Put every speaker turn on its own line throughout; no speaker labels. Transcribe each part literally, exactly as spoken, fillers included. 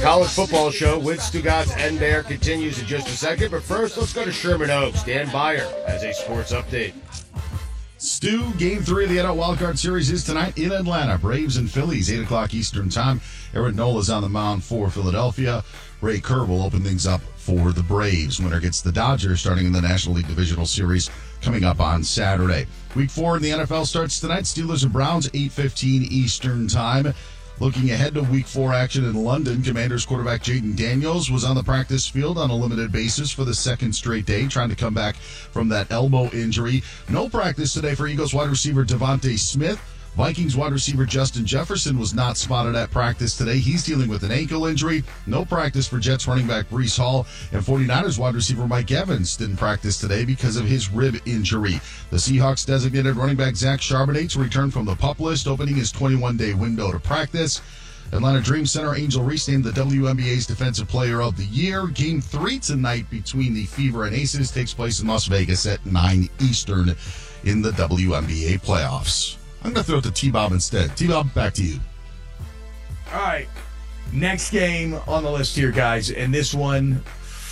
College Football Show with Stugotz and Bear continues in just a second. But first, let's go to Sherman Oaks. Dan Beyer has a sports update.
Stu, game three of the N L Wildcard Series is tonight in Atlanta. Braves and Phillies, eight o'clock Eastern time. Aaron Nola's on the mound for Philadelphia. Ray Kerr will open things up for the Braves. Winner gets the Dodgers starting in the National League Divisional Series coming up on Saturday. Week four in the N F L starts tonight. Steelers and Browns, eight fifteen Eastern time. Looking ahead to week four action in London, Commanders quarterback Jaden Daniels was on the practice field on a limited basis for the second straight day, trying to come back from that elbow injury. No practice today for Eagles wide receiver Devontae Smith. Vikings wide receiver Justin Jefferson was not spotted at practice today. He's dealing with an ankle injury. No practice for Jets running back Breece Hall. And 49ers wide receiver Mike Evans didn't practice today because of his rib injury. The Seahawks designated running back Zach Charbonnet to return from the PUP list, opening his twenty-one day window to practice. Atlanta Dream Center Angel Reese named the W N B A's Defensive Player of the Year. Game three tonight between the Fever and Aces takes place in Las Vegas at nine Eastern in the W N B A playoffs. I'm going to throw it to T-Bob instead. T-Bob, back to you.
All right. Next game on the list here, guys. And this one,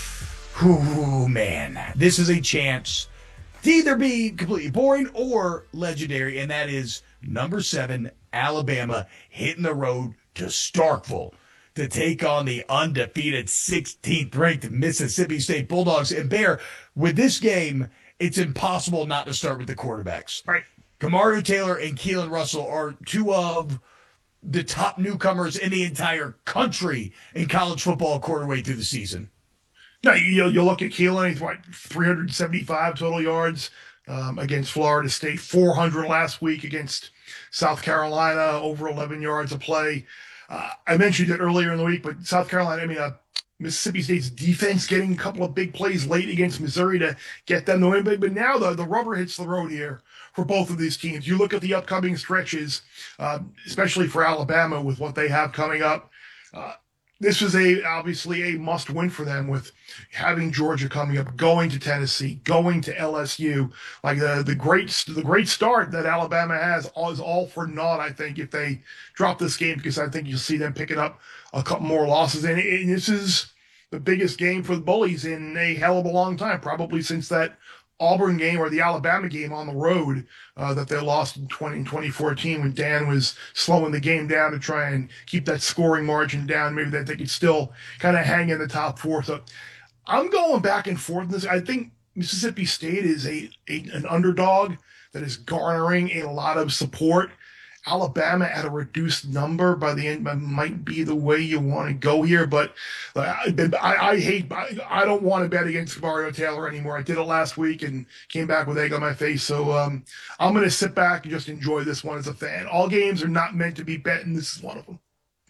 whoo, man. This is a chance to either be completely boring or legendary, and that is number seven, Alabama, hitting the road to Starkville to take on the undefeated sixteenth ranked Mississippi State Bulldogs. And Bear, with this game, it's impossible not to start with the quarterbacks.
Right.
Kamario Taylor and Keelan Russell are two of the top newcomers in the entire country in college football a quarter way through the season.
No, you, you look at Keelan, he's what, three hundred seventy-five total yards um, against Florida State, four hundred last week against South Carolina, over eleven yards a play. Uh, I mentioned it earlier in the week, but South Carolina, I mean, uh, Mississippi State's defense getting a couple of big plays late against Missouri to get them to win. But, but now the, the rubber hits the road here for both of these teams. You look at the upcoming stretches, uh, especially for Alabama with what they have coming up. Uh, this was a obviously a must win for them with having Georgia coming up, going to Tennessee, going to L S U. Like the the great the great start that Alabama has is all for naught, I think, if they drop this game, because I think you'll see them picking up a couple more losses. And, and this is the biggest game for the Bullies in a hell of a long time, probably since that Auburn game or the Alabama game on the road uh, that they lost in twenty fourteen when Dan was slowing the game down to try and keep that scoring margin down, maybe that they could still kind of hang in the top four. So I'm going back and forth in this. I think Mississippi State is a, a an underdog that is garnering a lot of support. Alabama at a reduced number by the end might be the way you want to go here, but I, I, I hate, I, I don't want to bet against Mario Taylor anymore. I did it last week and came back with egg on my face. So um, I'm going to sit back and just enjoy this one as a fan. All games are not meant to be bet, and this is one of them.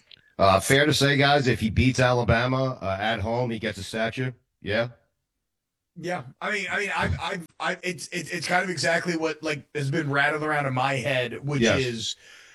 Uh, fair to say, guys, if he beats Alabama uh, at home, he gets a statue. Yeah.
Yeah, I mean, I mean, I, I, I, it's, it's, it's kind of exactly what like has been rattling around in my head, which
Yes.
is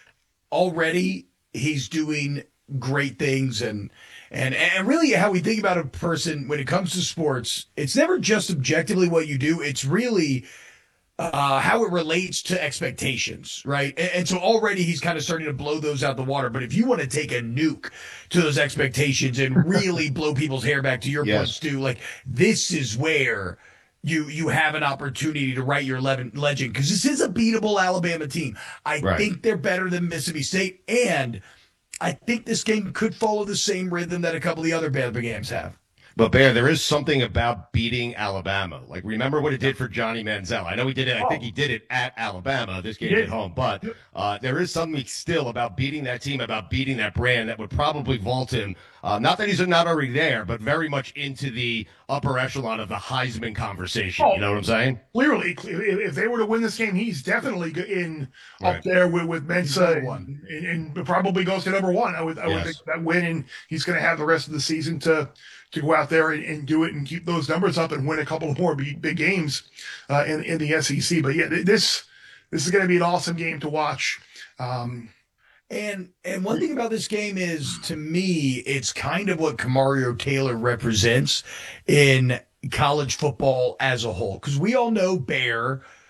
already he's doing great things, and, and, and really how we think about a person when it comes to sports, it's never just objectively what you do; it's really uh, how it relates to expectations, right? And, and so already he's kind of starting to blow those out the water. But if you want to take a nuke to those expectations and really blow people's hair back, to your
Yes.
point, Stu, like this is where you you have an opportunity to write your le- legend, because this is a beatable Alabama team. I
Right.
think they're better than Mississippi State, and I think this game could follow the same rhythm that a couple of the other Bama games have.
But, Bear, there is something about beating Alabama. Like, remember what it did for Johnny Manziel. I know he did it. I think he did it at Alabama. This game's
Yeah.
at home. But uh, there is something still about beating that team, about beating that brand that would probably vault him. Uh, not that he's not already there, but very much into the upper echelon of the Heisman conversation.
Oh.
You know what I'm saying?
Clearly, if if they were to win this game, he's definitely in
Right.
up there with, with Mensa,
number one.
and, and probably goes to number one. I would, I would
Yes.
think that win, and he's going to have the rest of the season to to go out there and, and do it and keep those numbers up and win a couple of more big, big games uh, in in the S E C. But yeah, this this is going to be an awesome game to watch. Um,
And and one thing about this game is, to me, it's kind of what Kamario Taylor represents in college football as a whole. Because we all know Bear,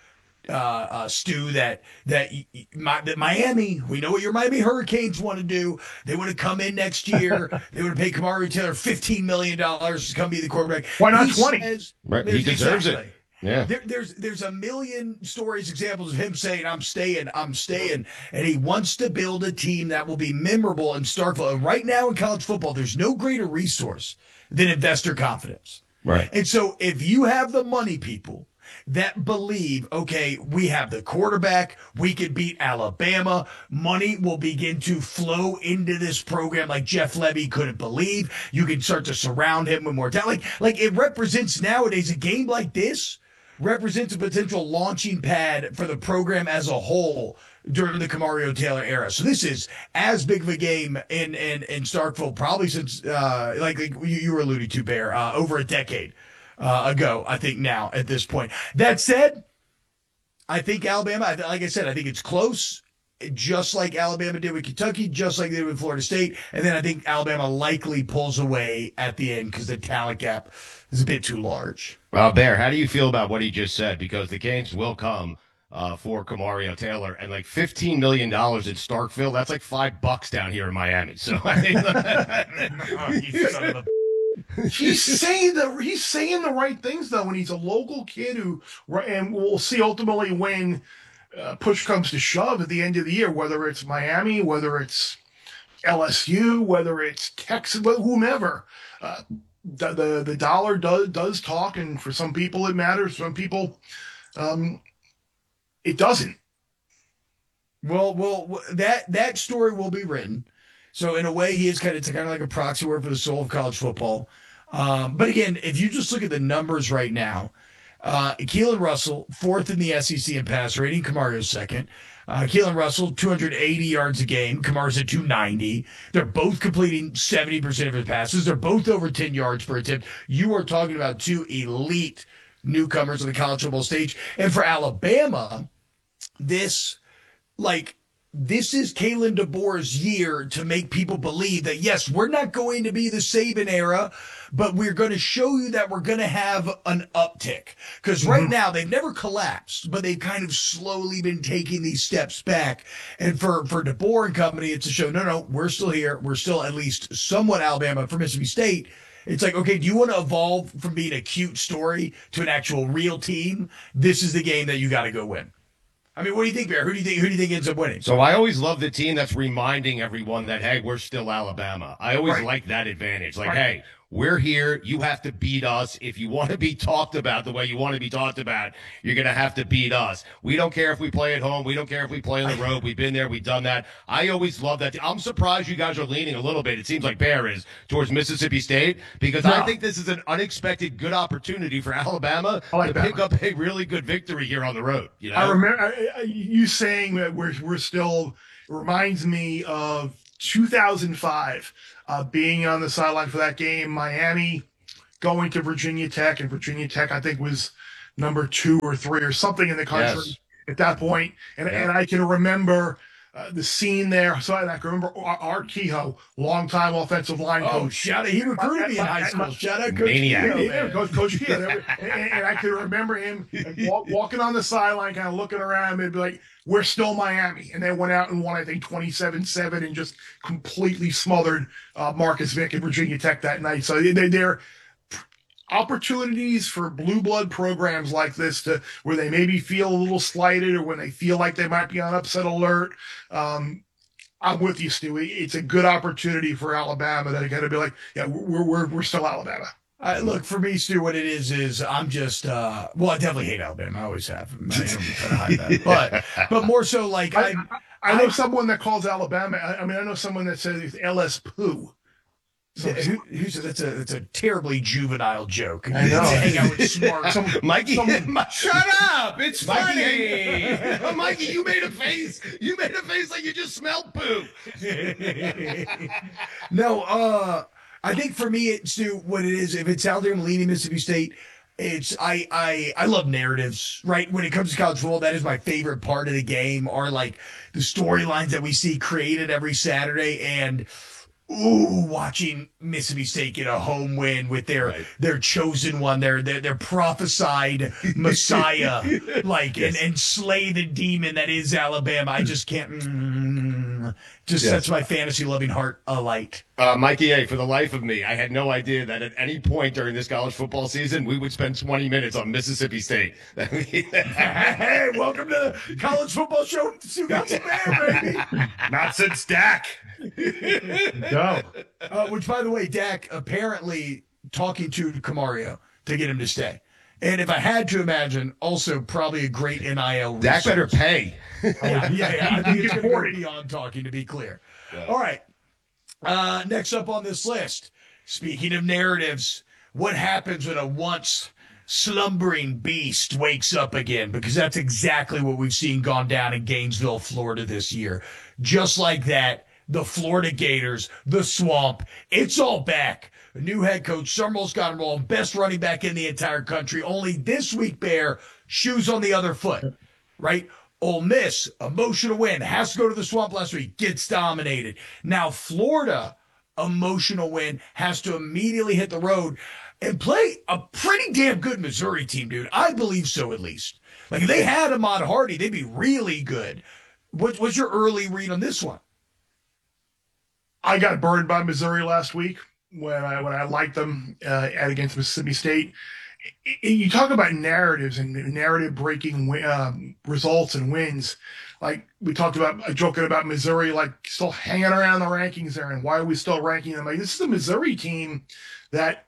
uh, uh, Stu, that that, y- y- my, that Miami, we know what your Miami Hurricanes want to do. They want to come in next year. They want to pay Kamari Taylor fifteen million dollars to come be the quarterback.
Why not
He
twenty?
says-
Right, he deserves it.
Exactly.
Yeah.
There, there's there's a million stories, examples of him saying, I'm staying, I'm staying. And he wants to build a team that will be memorable in Starkville. And right now in college football, there's no greater resource than investor confidence.
Right.
And so if you have the money people that believe, okay, we have the quarterback, we can beat Alabama, money will begin to flow into this program like Jeff Levy couldn't believe. You can start to surround him with more talent. Like, like it represents nowadays a game like this represents a potential launching pad for the program as a whole during the Kamario Taylor era. So this is as big of a game in in, in Starkville probably since, uh, like, like you, you were alluding to, Bear, uh, over a decade uh, ago, I think now at this point. That said, I think Alabama, I- like I said, I think it's close, just like Alabama did with Kentucky, just like they did with Florida State. And then I think Alabama likely pulls away at the end because the talent gap is a bit too large.
Well, Bear, how do you feel about what he just said? Because the games will come uh, for Kamario Taylor, and like fifteen million dollars in Starkville, that's like five bucks down here in Miami. So I mean,
You son of a-
He's saying the he's saying the right things though, when he's a local kid who, and we'll see ultimately when uh, push comes to shove at the end of the year, whether it's Miami, whether it's L S U, whether it's Texas, whomever. Uh, the, the the dollar does does talk, and for some people it matters. Some people, um, it doesn't.
Well, well, that that story will be written. So in a way, he is kind of it's kind of like a proxy word for the soul of college football. Um, but again, if you just look at the numbers right now, uh, Keelan Russell fourth in the S E C in pass rating, Kamario's second. Uh, Keelan Russell two hundred eighty yards a game, Kamara's at two ninety. They're both completing seventy percent of his passes. They're both over ten yards per attempt. You are talking about two elite newcomers on the college football stage, and for Alabama, this like. This is Kalen DeBoer's year to make people believe that, yes, we're not going to be the Saban era, but we're going to show you that we're going to have an uptick. Because right now, they've never collapsed, but they've kind of slowly been taking these steps back. And for, for DeBoer and company, it's to show, no, no, we're still here. We're still at least somewhat Alabama. For Mississippi State, it's like, okay, do you want to evolve from being a cute story to an actual real team? This is the game that you got to go win. I mean, what do you think, Bear? Who do you think? Who do you think ends up winning?
so I always love the team that's reminding everyone that, hey, we're still Alabama. I always
Right.
like that advantage. Like,
Right.
hey, we're here. You have to beat us. If you want to be talked about the way you want to be talked about, you're going to have to beat us. We don't care if we play at home. We don't care if we play on the road. We've been there. We've done that. I always love that. I'm surprised you guys are leaning a little bit. It seems like Bear is towards Mississippi State because I
No.
think this is an unexpected good opportunity for Alabama
I like
to
that.
pick up a really good victory here on the road. You know?
I remember I, I, you saying that we're we're still reminds me of two thousand five, uh, being on the sideline for that game, Miami going to Virginia Tech, and Virginia Tech I think was number two or three or something in the country
Yes.
at that point, and
Yeah.
and I can remember. Uh, the scene there, so I can remember Ar- Art Kehoe, longtime offensive line
Oh,
coach.
shout out. He recruited me in high school. Shout out Coach
Maniac.
Kehoe,
Yeah,
man.
Coach, Coach Kehoe. and, and I can remember him walk, walking on the sideline, kind of looking around and be like, we're still Miami. And they went out and won, I think, twenty-seven seven and just completely smothered uh, Marcus Vick and Virginia Tech that night. So they, they're opportunities for blue blood programs like this to where they maybe feel a little slighted or when they feel like they might be on upset alert. Um, I'm with you, Stewie. It's a good opportunity for Alabama that got to be like, yeah, we're we're we're still Alabama.
Uh, look, for me, Stu, what it is is I'm just uh, well, I definitely hate Alabama. I always have. I don't try to hide that, but but more so like
I,
I.
I, I know someone that calls Alabama. I, I mean, I know someone that says it's L S Poo. So,
Who, who's that's a that's a terribly juvenile joke.
I know.
To hang out with smart.
some,
Mikey,
some-
Mi- shut up! It's
Mikey.
funny. Oh, Mikey, you made a face. You made a face like you just smelled poop.
No, uh, I think for me, it's to what it is. If it's out there, I'm leaning Mississippi State. It's I I I love narratives, right? When it comes to college football, that is my favorite part of the game. Are like the storylines that we see created every Saturday, and Ooh, watching Mississippi State get a home win with their
Right.
their chosen one, their their, their prophesied Messiah, like
Yes.
and, and slay the demon that is Alabama. I just can't. Mm, just
Yes.
sets my fantasy loving heart alight.
Uh, Mikey A, for the life of me, I had no idea that at any point during this college football season, we would spend twenty minutes on Mississippi State.
Hey, welcome to the college football show. Sioux Council Bear, baby.
Not since Dak. No.
Uh, which, by the way, Dak apparently talking to Camario to get him to stay. And if I had to imagine, also probably a great N I L
Dak better
resource.
pay.
Yeah, yeah, yeah. I think
He
it's
can
going to
afford
go
it.
beyond talking, to be clear. All right. Uh, next up on this list, speaking of narratives, what happens when a once slumbering beast wakes up again? Because that's exactly what we've seen gone down in Gainesville, Florida this year. Just like that, the Florida Gators, the swamp, it's all back. A new head coach, Summerall's got him rolling, best running back in the entire country. Only this week, Bear, shoes on the other foot, right? Ole Miss, emotional win, has to go to the swamp last week, gets dominated. Now Florida, emotional win, has to immediately hit the road and play a pretty damn good Missouri team, dude. I believe so, at least. Like, if they had Ahmad Hardy, they'd be really good. What, what's your early read on this one?
I got burned by Missouri last week when I when I liked them uh, at against Mississippi State. I- I- You talk about narratives and narrative breaking um, results and wins. Like we talked about, uh, joking about Missouri, like still hanging around the rankings there, and why are we still ranking them? Like, this is a Missouri team that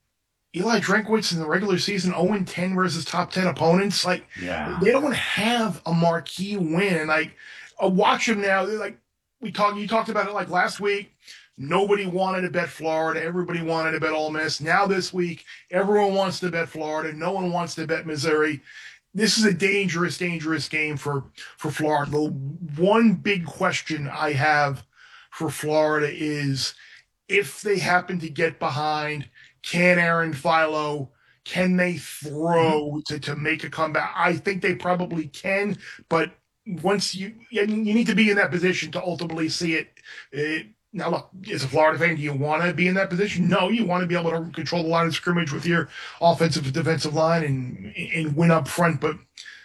Eli Drinkwitz in the regular season oh and ten versus top ten opponents. Like,
Yeah.
they don't have a marquee win. And like, I watch them now. They're like, we talked, you talked about it like last week. Nobody wanted to bet Florida. Everybody wanted to bet Ole Miss. Now this week, everyone wants to bet Florida. No one wants to bet Missouri. This is a dangerous, dangerous game for, for Florida. The one big question I have for Florida is if they happen to get behind, can Aaron Philo, can they throw to, to make a comeback? I think they probably can, but once you you need to be in that position to ultimately see it. it now, look, as a Florida fan, do you want to be in that position? No, you want to be able to control the line of scrimmage with your offensive and defensive line and and win up front. But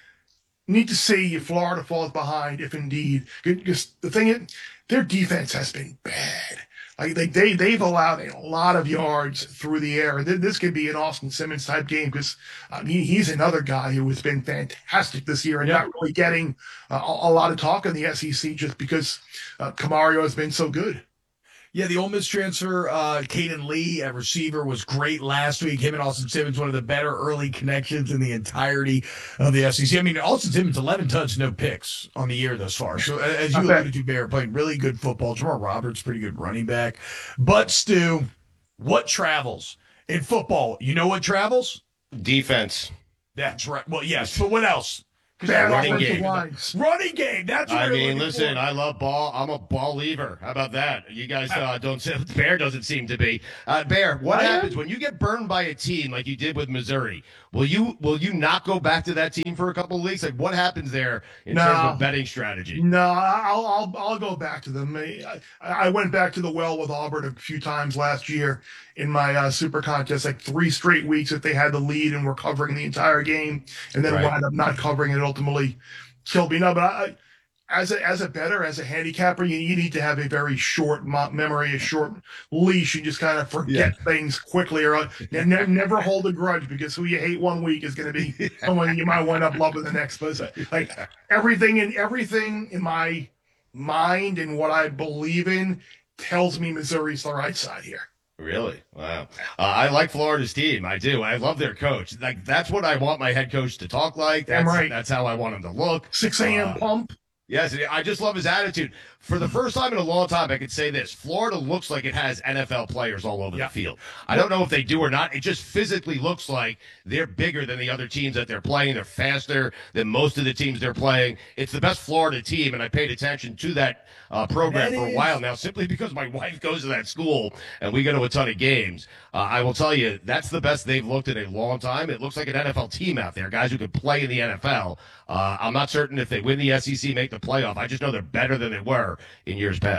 you need to see if Florida falls behind, if indeed, because the thing is, their defense has been bad. Like they, they they've allowed a lot of yards through the air. This could be an Austin Simmons type game because um, he, he's another guy who has been fantastic this year and
Yeah.
not really getting uh, a, a lot of talk in the S E C just because uh, Camario has been so good.
Yeah, the Ole Miss transfer, uh, Caden Lee at receiver was great last week. Him and Austin Simmons, one of the better early connections in the entirety of the S E C. I mean, Austin Simmons, eleven touchdowns, no picks on the year thus far. So as you
Not bad.
alluded to, Bear, playing really good football. Jamal Roberts, pretty good running back. But Stu, what travels in football? You know what travels?
Defense.
That's right. Well, yes, but what else? 'Cause
Bad
that
running
offensive
game.
lines.
Running game. That's what
I
we're
mean,
looking
listen,
for.
I love ball. I'm a ball lever. How about that? You guys uh, don't. Bear doesn't seem to be. Uh, Bear, what
I am.
happens when you get burned by a team like you did with Missouri? Will you will you not go back to that team for a couple of weeks? Like, what happens there in
No.
terms of betting strategy?
No, I'll I'll I'll go back to them. I, I went back to the well with Auburn a few times last year in my uh, super contest, like three straight weeks that they had the lead and were covering the entire game, and then
Right.
wound up not covering it. Ultimately, killed me. No, but I, as a as a bettor, as a handicapper, you, you need to have a very short mo- memory, a short leash, and just kind of forget things quickly, or uh, ne- ne- never hold a grudge because who you hate one week is going to be someone you might wind up loving the next. But it's like everything in everything in my mind and what I believe in tells me Missouri's the right side here.
Really? Wow. Uh, I like Florida's team. I do. I love their coach. Like, that's what I want my head coach to talk like.
Damn
That's,
right.
that's how I want him to look.
six a.m.
Uh,
pump.
Yes, I just love his attitude. For the first time in a long time, I could say this. Florida looks like it has N F L players all over
Yeah.
the field. I don't know if they do or not. It just physically looks like they're bigger than the other teams that they're playing. They're faster than most of the teams they're playing. It's the best Florida team, and I paid attention to that uh, program
That
for a
is-
while now, simply because my wife goes to that school, and we go to a ton of games. Uh, I will tell you, that's the best they've looked in a long time. It looks like an N F L team out there, guys who could play in the N F L. Uh, I'm not certain if they win the S E C, make the playoff. I just know they're better than they were in years past.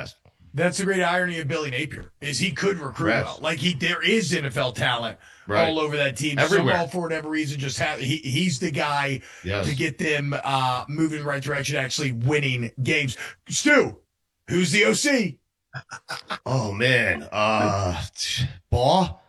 That's the great irony of Billy Napier is he could recruit
Yes.
well. Like he, there is N F L talent
Right.
all over that team.
Everywhere.
Somehow, for whatever reason, just have he, he's the guy
Yes.
to get them uh, moving in the right direction, actually winning games. Stu, who's the O C?
Oh man, uh, t- Ball,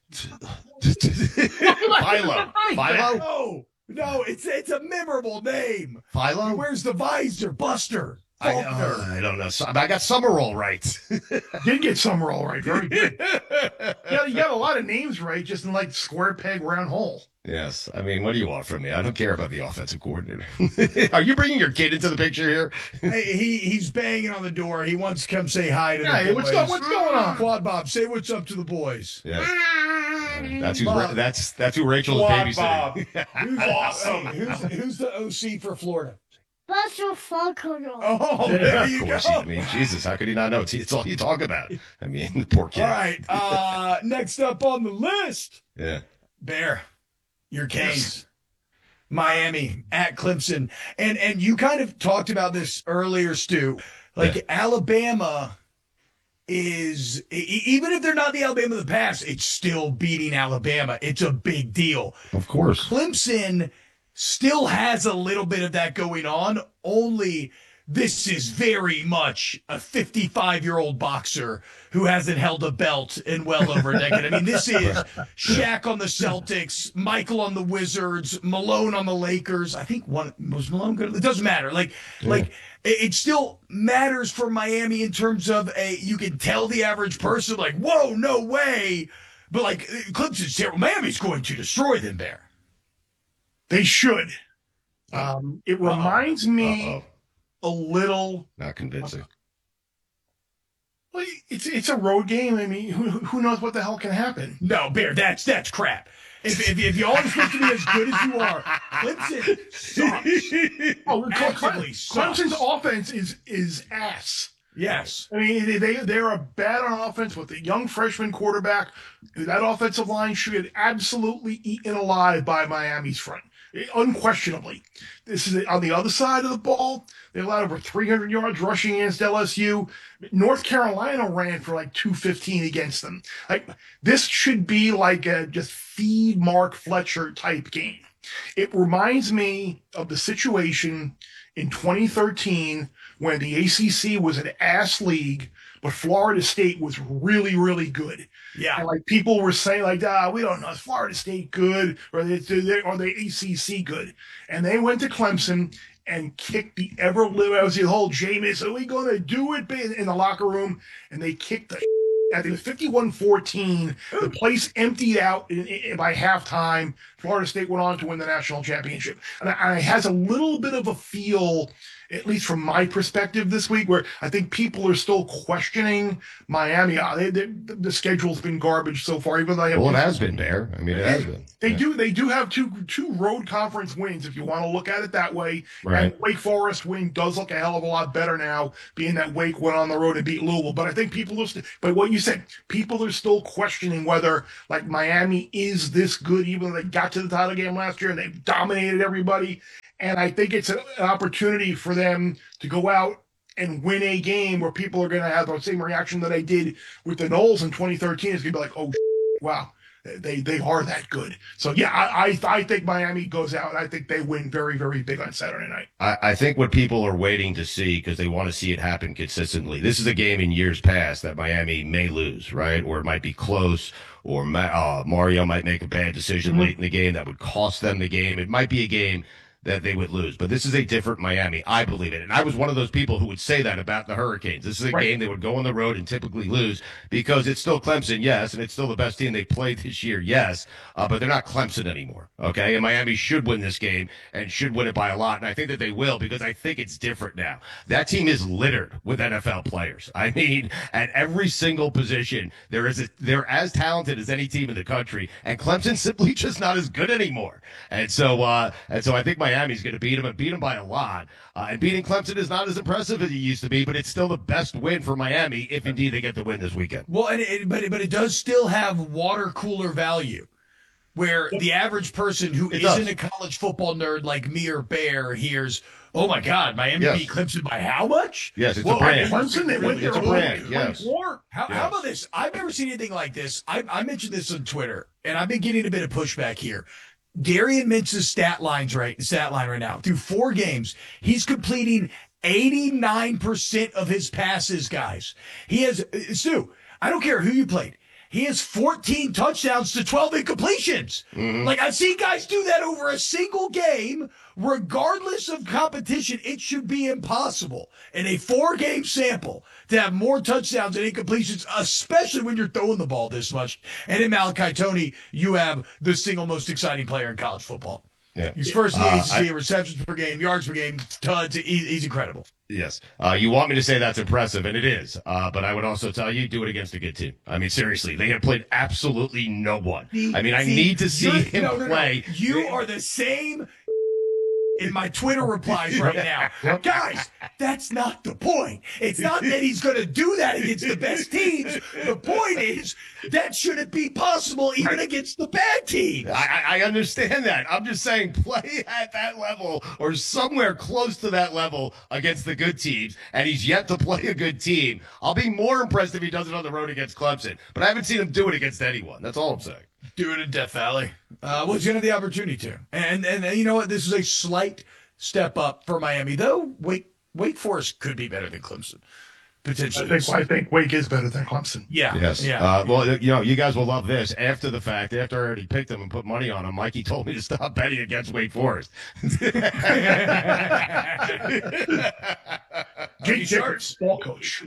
Philo, Philo,
No, no, it's it's a memorable name. He
Philo.
wears the visor, Buster.
I,
Faulkner.
uh, I don't know. So- I got Summerall right.
Did get Summerall right. Very good. Yeah, you got a lot of names right, just in like square peg, round hole.
Yes. I mean, what do you want from me? I don't care about the offensive coordinator. Are you bringing your kid into the picture here?
Hey, he he's banging on the door. He wants to come say hi to
Yeah,
the
what's,
boys.
go, what's going on?
Quad Bob, say what's up to the boys.
Yeah. That's who.
Bob.
That's that's who Rachel's
Quad
babysitting.
Who's,
Awesome.
hey, who's, who's the O C for Florida?
Buster Faulkner.
Oh,
Yeah,
there
of
you
course.
go.
I mean, Jesus, how could he not know? It's, it's all you talk about. I mean, the poor kid.
All right. Uh, next up on the list,
Yeah.
Bear, your Canes. Miami at Clemson. And and you kind of talked about this earlier, Stu. Like
Yeah.
Alabama is e- e- even if they're not the Alabama of the past, it's still beating Alabama. It's a big deal.
Of course.
Clemson still has a little bit of that going on, only this is very much a fifty-five-year-old boxer who hasn't held a belt in well over a decade. I mean, this is Shaq on the Celtics, Michael on the Wizards, Malone on the Lakers. I think one was Malone good. It doesn't matter. Like, like it, it still matters for Miami in terms of a you can tell the average person like, whoa, no way. But like Clemson's terrible. Miami's going to destroy them there.
They should. Um, it reminds me
Uh-oh.
a little.
Not convincing.
Well, it's it's a road game. I mean, who who knows what the hell can happen?
No, Bear, that's that's crap. If, if, if y'all are supposed to be as good as you are, Clemson sucks.
Oh,
Actively sucks.
Clemson's offense is is ass.
Yes.
I mean, they they they are bad on offense with the young freshman quarterback. That offensive line should get absolutely eaten alive by Miami's front, unquestionably. This is on the other side of the ball. They allowed over three hundred yards rushing against L S U. North Carolina ran for like two fifteen against them. Like this should be like a just feed Mark Fletcher type game. It reminds me of the situation in twenty thirteen when the A C C was an ass league, but Florida State was really, really good.
Yeah.
And like people were saying, like, ah, we don't know, is Florida State good or they, they or the A C C good? And they went to Clemson and kicked the ever living. I was the whole Jameis, are we going to do it in the locker room? And they kicked the. I think it was fifty-one fourteen. The place emptied out in, in, by halftime. Florida State went on to win the national championship. And it and it has a little bit of a feel, at least from my perspective this week, where I think people are still questioning Miami. Uh, they, they, the schedule's been garbage so far, even though they have
Well, it has been, Bear. I mean, it has been.
they
Yeah.
do. They do have two two road conference wins, if you want to look at it that way.
Right.
And Wake Forest win does look a hell of a lot better now, being that Wake went on the road and beat Louisville. But I think people are. St- but what you said, people are still questioning whether like Miami is this good, even though they got to the title game last year and they dominated everybody. And I think it's an opportunity for them to go out and win a game where people are going to have the same reaction that I did with the Knowles in twenty thirteen. It's going to be like, oh, wow, they they are that good. So, yeah, I, I I think Miami goes out. I think they win very, very big on Saturday night.
I, I think what people are waiting to see because they want to see it happen consistently. This is a game in years past that Miami may lose, right? Or it might be close, or Ma- uh, Mario might make a bad decision late in the game that would cost them the game. It might be a game that they would lose. But this is a different Miami. I believe it. And I was one of those people who would say that about the Hurricanes. This is a
Right.
game they would go on the road and typically lose because it's still Clemson, yes, and it's still the best team they played this year, yes, uh, but they're not Clemson anymore, okay? And Miami should win this game and should win it by a lot, and I think that they will because I think it's different now. That team is littered with N F L players. I mean, at every single position, there is a, they're as talented as any team in the country, and Clemson's simply just not as good anymore. And so, uh, and so I think Miami's going to beat them and beat them by a lot. Uh, and beating Clemson is not as impressive as it used to be, but it's still the best win for Miami if indeed they get the win this weekend.
Well, and it, but it, but it does still have water cooler value, where the average person who
It
isn't
does.
a college football nerd like me or Bear hears, Oh my God, Miami
Yes.
beat Clemson by how much?
Yes, it's
Well,
a brand.
I mean,
Clemson, they went
It's
there
a brand, yes.
twenty-four? How, how
Yes.
about this? I've never seen anything like this. I, I mentioned this on Twitter, and I've been getting a bit of pushback here. Darian Mintz's stat lines right stat line right now. Through four games, he's completing eighty-nine percent of his passes, guys. He has uh, Stu, I don't care who you played. He has fourteen touchdowns to twelve incompletions.
Mm-hmm.
Like, I've seen guys do that over a single game, regardless of competition. It should be impossible in a four-game sample to have more touchdowns and incompletions, especially when you're throwing the ball this much. And in Malachi Tony, you have the single most exciting player in college football.
Yeah.
He's first in the
Uh,
A C C in receptions per game, yards per game, tons. He, he's incredible.
Yes. Uh, you want me to say that's impressive, and it is. Uh, but I would also tell you, do it against a good team. I mean, seriously, they have played absolutely no one. I mean, I
See,
need to see
you're-
him
no, no, no.
play.
You are the same in my Twitter replies right now. Guys, that's not the point. It's not that he's going to do that against the best teams. The point is that shouldn't be possible even against the bad teams.
I, I I understand that. I'm just saying, play at that level or somewhere close to that level against the good teams, and he's yet to play a good team. I'll be more impressed if he does it on the road against Clemson, but I haven't seen him do it against anyone. That's all I'm saying.
Do it in Death Valley. Uh, well, he's going to have the opportunity to. And, and and you know what? This is a slight step up for Miami, though. Wake Wake Forest could be better than Clemson,
I
potentially.
think I think Wake is better than Clemson.
Yeah.
Yes.
Yeah.
Uh, well, you know, you guys will love this. After the fact, after I already picked him and put money on him, Mikey told me to stop betting against Wake Forest.
Get
Sharks.
tickets, ball coach.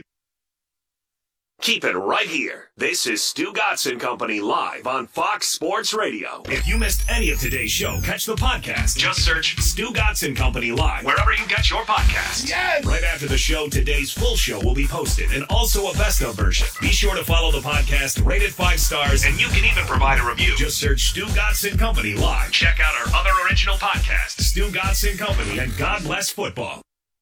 Keep it right here. This is Stu Gotson Company live on Fox Sports Radio. If you missed any of today's show, catch the podcast. Just search Stu Gotson Company live wherever you get your podcasts.
Yes!
Right after the show, today's full show will be posted and also a best of version. Be sure to follow the podcast, rate it five stars, and you can even provide a review. Just search Stu Gotson Company live. Check out our other original podcasts, Stu Gotson Company and God Bless Football.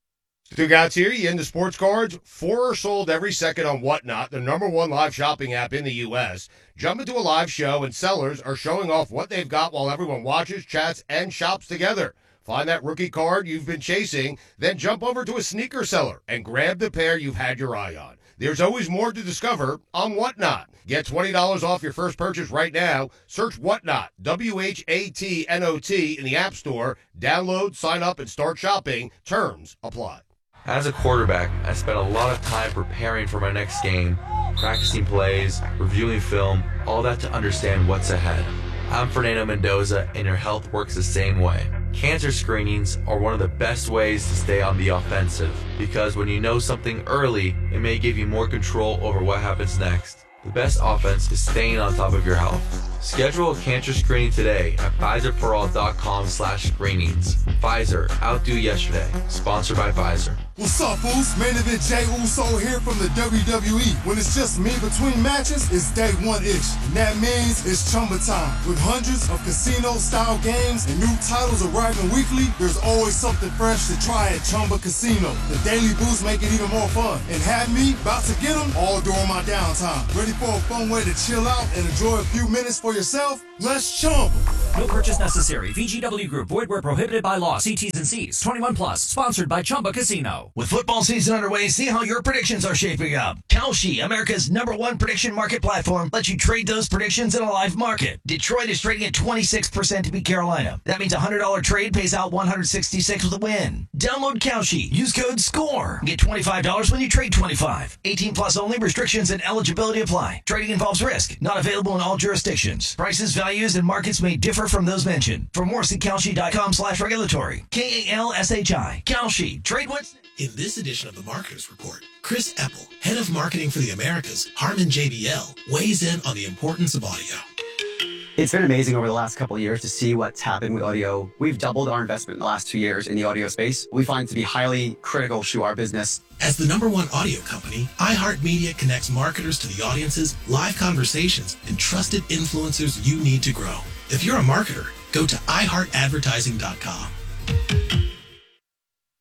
Stu Gatz here. You into sports cards? Four are sold every second on Whatnot, the number one live shopping app in the U S. Jump into a live show, and sellers are showing off what they've got while everyone watches, chats, and shops together. Find that rookie card you've been chasing, then jump over to a sneaker seller and grab the pair you've had your eye on. There's always more to discover on Whatnot. Get twenty dollars off your first purchase right now. Search Whatnot, W H A T N O T, in the App Store. Download, sign up, and start shopping. Terms apply.
As a quarterback, I spent a lot of time preparing for my next game, practicing plays, reviewing film, all that to understand what's ahead. I'm Fernando Mendoza, and your health works the same way. Cancer screenings are one of the best ways to stay on the offensive, because when you know something early, it may give you more control over what happens next. The best offense is staying on top of your health. Schedule a cancer screening today at Pfizerforall.com slash screenings. Pfizer, outdo yesterday. Sponsored by Pfizer.
What's up, fools? Main event Jay Uso here from the W W E. When it's just me between matches, it's day one-ish. And that means it's Chumba time. With hundreds of casino-style games and new titles arriving weekly, there's always something fresh to try at Chumba Casino. The daily boosts make it even more fun. And have me about to get them all during my downtime. Ready for a fun way to chill out and enjoy a few minutes for yourself? Let's Chumba.
No purchase necessary. V G W Group. Void where prohibited by law. See T's and C's. twenty-one plus. Sponsored by Chumba Casino.
With football season underway, see how your predictions are shaping up. Kalshi, America's number one prediction market platform, lets you trade those predictions in a live market. Detroit is trading at twenty-six percent to beat Carolina. That means a one hundred dollars trade pays out one hundred sixty-six with a win. Download Kalshi. Use code SCORE. Get twenty-five dollars when you trade twenty-five. eighteen plus only. Restrictions and eligibility apply. Trading involves risk. Not available in all jurisdictions. Prices, values, and markets may differ from those mentioned. For more, see Kalshi.com slash regulatory. K A L S H I. Kalshi. Trade what's...
In this edition of the Marketers Report, Chris Epple, head of marketing for the Americas, Harman J B L, weighs in on the importance of audio.
It's been amazing over the last couple of years to see what's happened with audio. We've doubled our investment in the last two years in the audio space. We find it to be highly critical to our business.
As the number one audio company, iHeartMedia connects marketers to the audiences, live conversations, and trusted influencers you need to grow. If you're a marketer, go to i heart advertising dot com.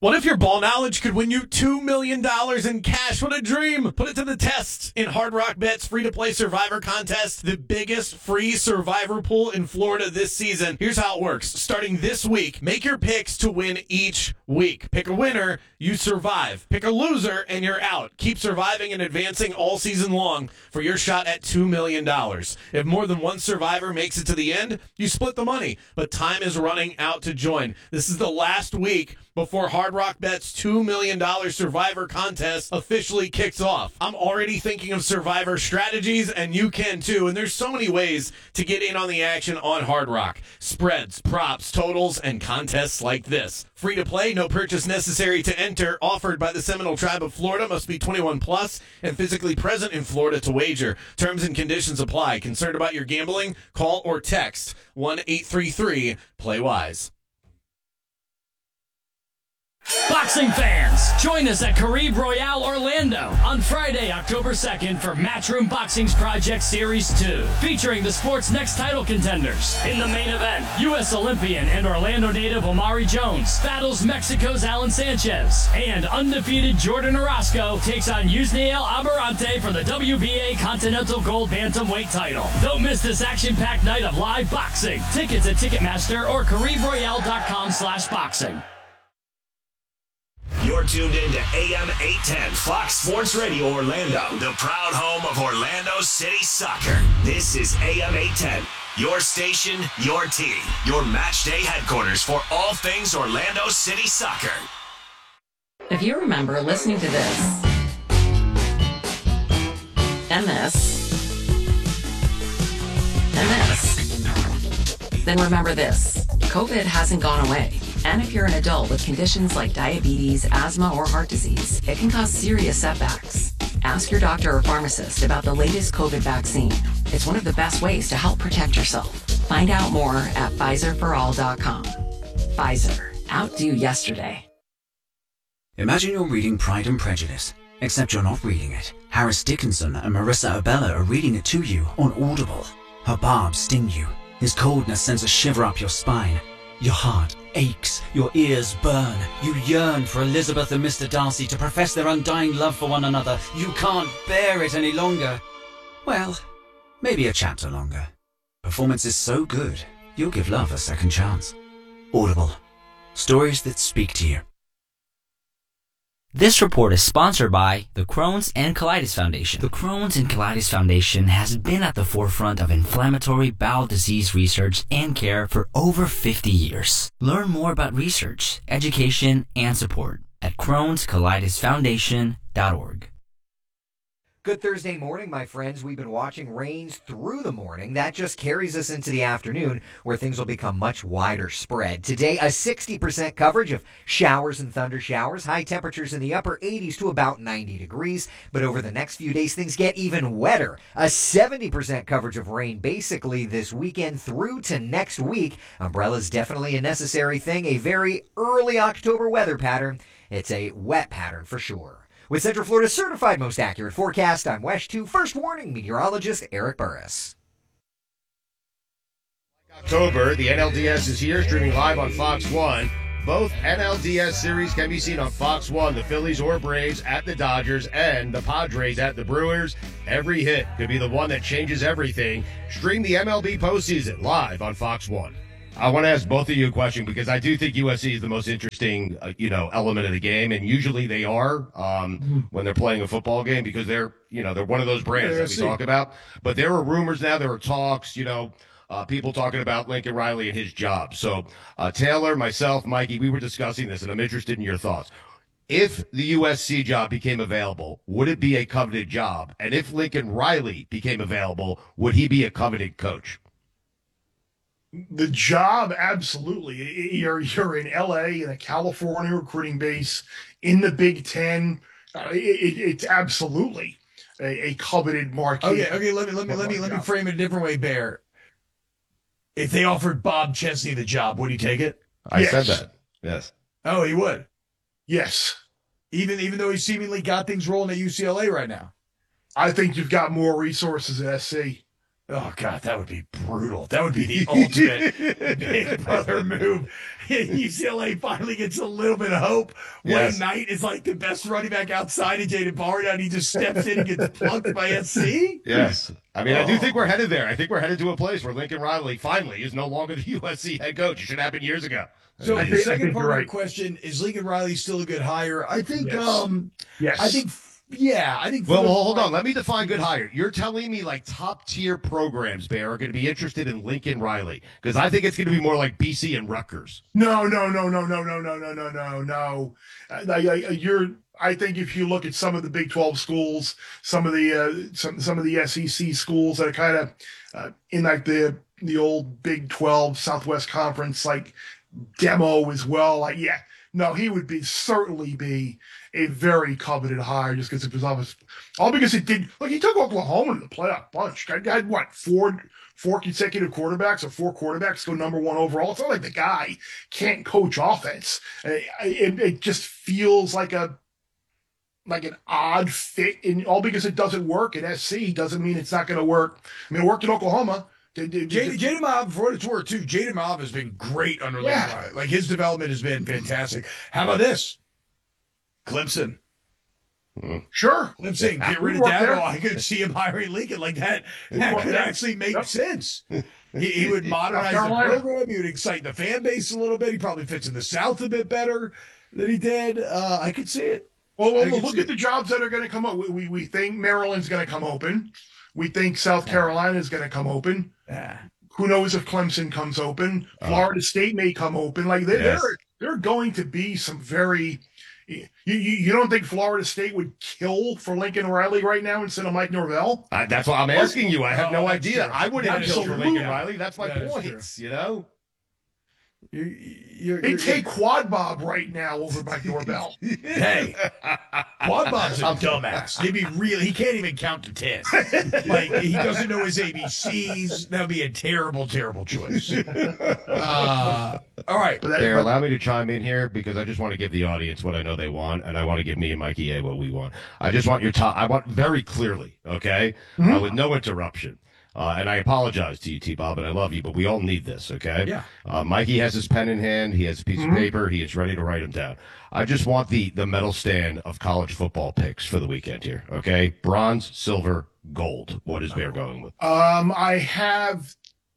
What if your ball knowledge could win you two million dollars in cash? What a dream! Put it to the test in Hard Rock Bet's free-to-play Survivor contest, the biggest free Survivor pool in Florida this season. Here's how it works. Starting this week, make your picks to win each week. Pick a winner, you survive. Pick a loser, and you're out. Keep surviving and advancing all season long for your shot at two million dollars. If more than one survivor makes it to the end, you split the money. But time is running out to join. This is the last week before Hard Rock Bet's two million dollars Survivor contest officially kicks off. I'm already thinking of Survivor strategies, and you can too. And there's so many ways to get in on the action on Hard Rock. Spreads, props, totals, and contests like this. Free to play, no purchase necessary to enter. Offered by the Seminole Tribe of Florida. Must be twenty-one plus and physically present in Florida to wager. Terms and conditions apply. Concerned about your gambling? Call or text one eight three three play wise.
Boxing fans, join us at Caribe Royale Orlando on Friday, October second for Matchroom Boxing's Project Series two, featuring the sport's next title contenders. In the main event, U S Olympian and Orlando native Omari Jones battles Mexico's Alan Sanchez, and undefeated Jordan Orozco takes on Yusniel Amarante for the W B A Continental Gold Bantamweight title. Don't miss this action-packed night of live boxing. Tickets at Ticketmaster or Caribe Royale dot com slash boxing.
You're tuned in to A M eight ten Fox Sports Radio Orlando, the proud home of Orlando City Soccer. This is A M eight ten, your station, your team, your match day headquarters for all things Orlando City Soccer.
If you remember listening to this, and this, and this, then remember this: COVID hasn't gone away. And if you're an adult with conditions like diabetes, asthma, or heart disease, it can cause serious setbacks. Ask your doctor or pharmacist about the latest COVID vaccine. It's one of the best ways to help protect yourself. Find out more at Pfizer for all dot com. Pfizer. Outdo yesterday.
Imagine you're reading Pride and Prejudice, except you're not reading it. Harris Dickinson and Marissa Abella are reading it to you on Audible. Her barbs sting you. His coldness sends a shiver up your spine. Your heart aches, your ears burn. You yearn for Elizabeth and Mister Darcy to profess their undying love for one another. You can't bear it any longer. Well, maybe a chapter longer. Performance is so good, you'll give love a second chance. Audible. Stories that speak to you.
This report is sponsored by the Crohn's and Colitis Foundation. The Crohn's and Colitis Foundation has been at the forefront of inflammatory bowel disease research and care for over fifty years. Learn more about research, education, and support at crohns colitis foundation dot org.
Good Thursday morning, my friends. We've been watching rains through the morning. That just carries us into the afternoon, where things will become much wider spread. Today, a sixty percent coverage of showers and thunder showers. High temperatures in the upper eighties to about ninety degrees. But over the next few days, things get even wetter. A seventy percent coverage of rain basically this weekend through to next week. Umbrellas definitely a necessary thing. A very early October weather pattern. It's a wet pattern for sure. With Central Florida's certified most accurate forecast, I'm Wesh two First Warning meteorologist Eric Burris.
October, the N L D S is here, streaming live on Fox one. Both N L D S series can be seen on Fox one. The Phillies or Braves at the Dodgers and the Padres at the Brewers. Every hit could be the one that changes everything. Stream the M L B postseason live on Fox one. I want to ask both of you a question because I do think U S C is the most interesting, uh, you know, element of the game, and usually they are um, mm-hmm. when they're playing a football game because they're, you know, they're one of those brands that we talk about. But there are rumors now, there are talks, you know, uh, people talking about Lincoln Riley and his job. So uh, Taylor, myself, Mikey, we were discussing this, and I'm interested in your thoughts. If the U S C job became available, would it be a coveted job? And if Lincoln Riley became available, would he be a coveted coach?
The job, absolutely. You're you're in L A, in a California recruiting base, in the Big Ten. Uh, it, it, it's absolutely a, a coveted market.
Okay, okay. Let me let me let me let me frame it a different way, Bear. If they offered Bob Chesney the job, would he take it?
I
yes.
said that. Yes.
Oh, he would.
Yes.
Even even though he seemingly got things rolling at U C L A right now.
I think you've got more resources at S C.
Oh, God, that would be brutal. That would be the ultimate Big Brother move. U C L A finally gets a little bit of hope.
Yes.
Wayne Knight is like the best running back outside of Jaden Barr, and he just steps in and gets plucked by S C.
Yes. I mean, I do
Oh.
think we're headed there. I think we're headed to a place where Lincoln Riley finally is no longer the U S C head coach. It should happen years ago.
So
I
the
think- I
second
think
part
you're
of the
right.
question, is Lincoln Riley still a good hire? I think,
Yes.
um,
Yes.
I think, yeah, I think. for
Well,
the-
well, hold on. Let me define good hire. You're telling me like top tier programs, Bear, are going to be interested in Lincoln Riley because I think it's going to be more like B C and Rutgers.
No, no, no, no, no, no, no, no, no, no, no. Uh, I, I, you're. I think if you look at some of the Big twelve schools, some of the uh, some some of the S E C schools that are kind of uh, in like the the old Big twelve Southwest Conference, like demo as well. Like, yeah, no, he would be certainly be a very coveted hire just because of his office. All because it did. Like, he took Oklahoma to the playoff bunch. Guy had what four four consecutive quarterbacks or four quarterbacks go number one overall. It's not like the guy can't coach offense. Uh, It, it just feels like a like an odd fit, in all because it doesn't work at S C doesn't mean it's not going to work. I mean, it worked in Oklahoma. Did- did-
Jaden Jaden Mob, for what it's worth, too. Jaden Mob has been great under Lincoln
Yeah.
Riley. Like, his development has been fantastic. How about this? Clemson.
Sure.
Clemson, get
We
rid of
worked there.
Dabo. I could see him hiring Lincoln like that.
We
That
worked
could
there.
actually make
Yep.
sense. He, he would modernize the
Carolina.
program. He would excite the fan base a little bit. He probably fits in the South a bit better than he did. Uh, I could see it.
Well, well,
I
well,
can
look
see
at the jobs that are going to come up. We, we, we think Maryland's going to come open. We think South Carolina is going to come open.
Yeah.
Who knows if Clemson comes open? Florida State may come open. Like they,
Yes.
there, there are going to be some very. You, you you don't think Florida State would kill for Lincoln Riley right now instead of Mike Norvell?
Uh, that's why I'm asking you. I have
Oh,
no
that's
idea.
true.
I wouldn't
That is
kill for
true.
Lincoln
Yeah.
Riley. That's my
That is
point. You know.
You're, you're,
They
you're,
take Quad Bob right now over Mike Norvell.
Hey, Quad Bob's a dumbass. He'd be really, he can't even count to ten. Like, he doesn't know his A B Cs. That would be a terrible, terrible choice. Uh, all right.
There, allow me to chime in here because I just want to give the audience what I know they want, and I want to give me and Mikey A what we want. I just want your top. I want very clearly, okay, uh, with no interruption. Uh, and I apologize to you, T-Bob, and I love you, but we all need this, okay?
Yeah.
Uh, Mikey has his pen in hand. He has a piece
Mhm.
of paper. He is ready to write them down. I just want the the medal stand of college football picks for the weekend here, okay? Bronze, silver, gold. What is Bear going with?
Um, I have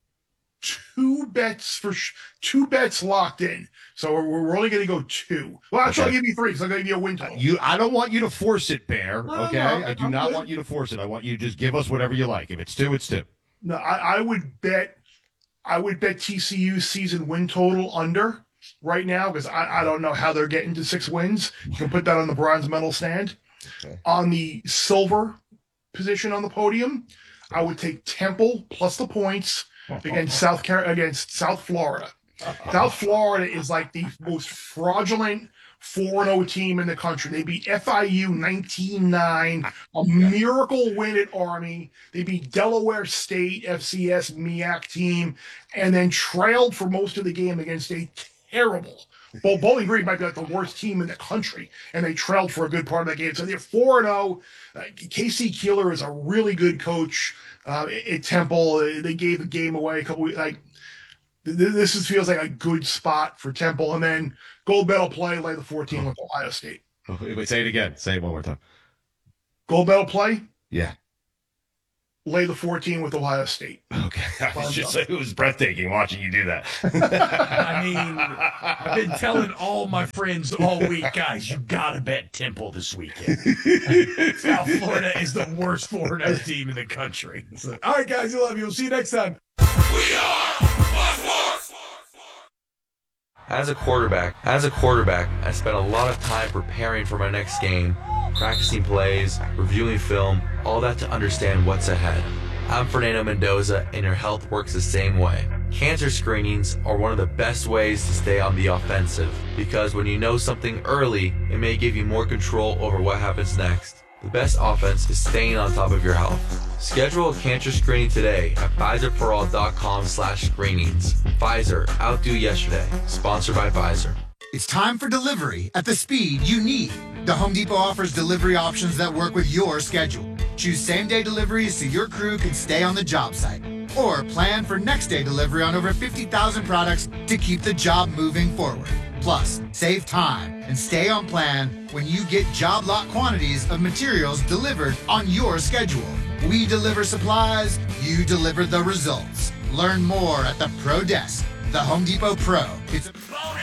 two bets for sh- two bets locked in, so we're, we're only going to go two. Well, actually, I'll
Okay.
give you three. So I'm going to give you a win total.
You, I don't want you to force it, Bear.
No, no,
Okay,
no,
I do
I'm
not
good.
want you to force it. I want you to just give us whatever you like. If it's two, it's two.
No, I, I would bet, I would bet T C U's season win total under right now because I, I don't know how they're getting to six wins. You can put that on the bronze medal stand.
Okay.
On the silver position on the podium, I would take Temple plus the points against South Car- against South Florida. South Florida is like the most fraudulent four and oh team in the country. They beat F I U nineteen nine, a miracle win at Army. They beat Delaware State, F C S, M I A C team, and then trailed for most of the game against a terrible. Well, Bowling Green might be like the worst team in the country, and they trailed for a good part of that game. So they're four and oh. K C Keeler is a really good coach uh, at Temple. They gave the game away a couple weeks. Like, th- this is, feels like a good spot for Temple. And then gold medal play, lay the fourteen with Ohio State.
Oh, wait, say it again. Say it one more time.
Gold medal play,
Yeah.
lay the fourteen with Ohio State.
Okay. I was just it was breathtaking watching you do that.
I mean, I've been telling all my friends all week, guys, you gotta bet Temple this weekend. South Florida is the worst four and oh team in the country. So, all right, guys, I love you. We'll see you next time.
As a quarterback, as a quarterback, I spent a lot of time preparing for my next game, practicing plays, reviewing film, all that to understand what's ahead. I'm Fernando Mendoza, and your health works the same way. Cancer screenings are one of the best ways to stay on the offensive, because when you know something early, it may give you more control over what happens next. The best offense is staying on top of your health. Schedule a cancer screening today at Pfizer For All dot com slash screenings. Pfizer, outdo yesterday. Sponsored by Pfizer.
It's time for delivery at the speed you need. The Home Depot offers delivery options that work with your schedule. Choose same-day deliveries so your crew can stay on the job site. Or plan for next-day delivery on over fifty thousand products to keep the job moving forward. Plus, save time and stay on plan when you get job lot quantities of materials delivered on your schedule. We deliver supplies, you deliver the results. Learn more at the Pro Desk. The Home Depot Pro. It's a bonus.